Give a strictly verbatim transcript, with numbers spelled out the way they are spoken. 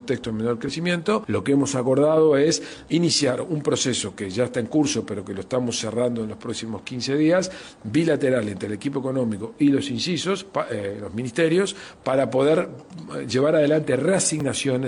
contexto de menor crecimiento. Lo que hemos acordado es iniciar un proceso que ya está en curso, pero que lo estamos cerrando en los próximos quince días, bilateral entre el equipo económico y los incisos, eh, los ministerios, para poder llevar adelante reasignaciones